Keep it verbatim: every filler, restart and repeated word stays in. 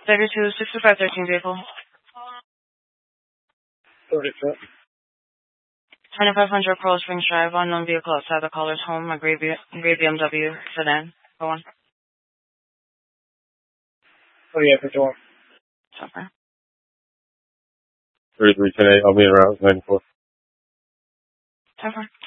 thirty-two sixty-five thirteen vehicle. thirty-two. twenty-five hundred Coral Springs Drive, unknown vehicle outside the caller's home, a gray, B- gray B M W sedan. Go on. thirty-eight fifty-one. Okay. thirty-three ten eight, I'll be around ninety-four. Okay.